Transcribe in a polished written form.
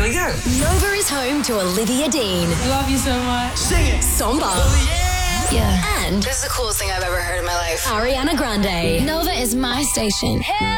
you go. Nova is home to Olivia Dean. Love you so much. Sing it. Somba. Oh, Yeah. And This is the coolest thing I've ever heard in my life. Ariana Grande. Nova is my station.